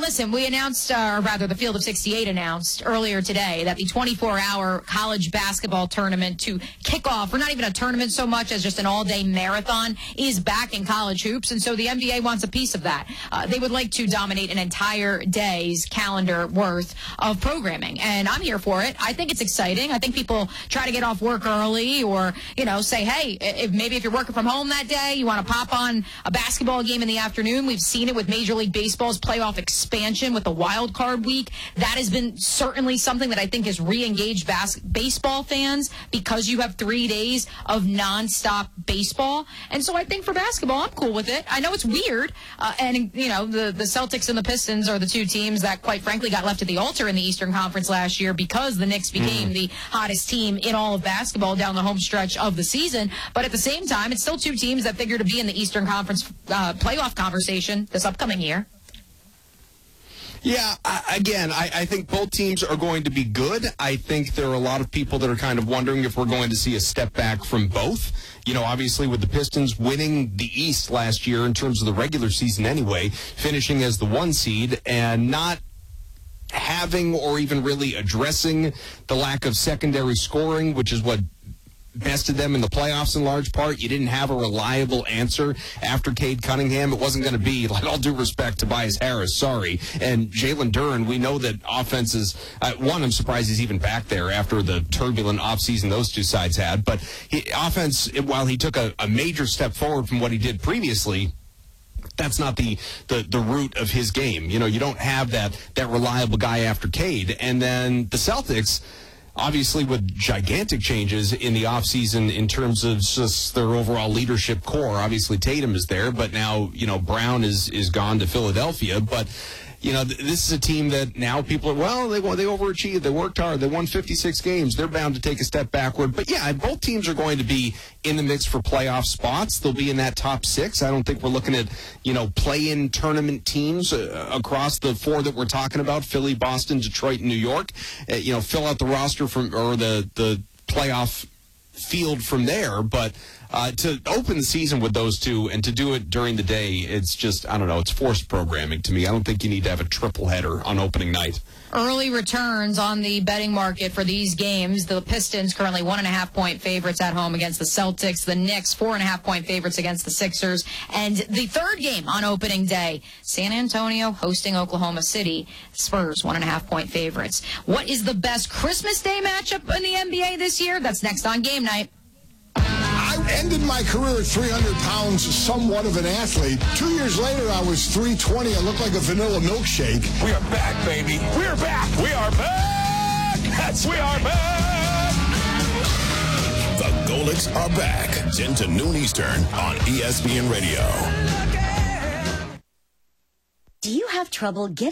listen, we announced, or rather the Field of 68 announced earlier today that the 24-hour college basketball tournament to kick off, or not even a tournament so much as just an all-day marathon, is back in college hoops. And so the NBA wants a piece of that. They would like to dominate an entire day's calendar worth of programming. And I'm here for it. I think it's exciting. I think people try to get off work early or, say, hey, if you're working from home that day, you want to pop on a basketball game in the afternoon. We've seen it with Major League Baseball's playoff expansion with the wild card week. That has been certainly something that I think has re-engaged baseball fans because you have 3 days of nonstop baseball. And so I think for basketball, I'm cool with it. I know it's weird. The Celtics and the Pistons are the two teams that, quite frankly, got left at the altar in the Eastern Conference last year because the Knicks became the hottest team in all of basketball down the home stretch of the season. But at the same time, it's still two teams that figure to be in the Eastern Conference playoff conversation this upcoming year. Yeah, I think both teams are going to be good. I think there are a lot of people that are kind of wondering if we're going to see a step back from both. Obviously with the Pistons winning the East last year in terms of the regular season anyway, finishing as the 1 seed and not having or even really addressing the lack of secondary scoring, which is what bested them in the playoffs in large part. You didn't have a reliable answer after Cade Cunningham. It wasn't going to be, like, all due respect, Tobias Harris, sorry. And Jalen Duren, we know that offenses, I'm surprised he's even back there after the turbulent offseason those two sides had. But offense, while he took a major step forward from what he did previously, that's not the root of his game. You don't have that reliable guy after Cade. And then the Celtics, obviously with gigantic changes in the offseason in terms of just their overall leadership core. Obviously Tatum is there, but now, Brown is gone to Philadelphia. But, this is a team that now people are, they overachieved. They worked hard. They won 56 games. They're bound to take a step backward. But, yeah, both teams are going to be in the mix for playoff spots. They'll be in that top 6. I don't think we're looking at, play-in tournament teams across the 4 that we're talking about, Philly, Boston, Detroit, and New York. Fill out the roster or the playoff field from there. But to open the season with those two and to do it during the day, it's just, I don't know, it's forced programming to me. I don't think you need to have a triple header on opening night. Early returns on the betting market for these games. The Pistons currently 1.5-point favorites at home against the Celtics. The Knicks 4.5-point favorites against the Sixers. And the third game on opening day, San Antonio hosting Oklahoma City. Spurs 1.5-point favorites. What is the best Christmas Day matchup in the NBA this year? That's next on Game Night. I ended my career at 300 pounds, somewhat of an athlete. 2 years later, I was 320. I looked like a vanilla milkshake. We are back, baby. We're back. We are back. Yes, we are back. The Golics are back. 10 to noon Eastern on ESPN Radio. Do you have trouble getting